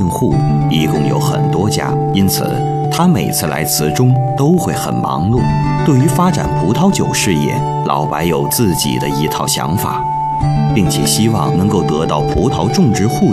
户一共有很多家，因此他每次来慈中都会很忙碌。对于发展葡萄酒事业，老白有自己的一套想法，并且希望能够得到葡萄种植户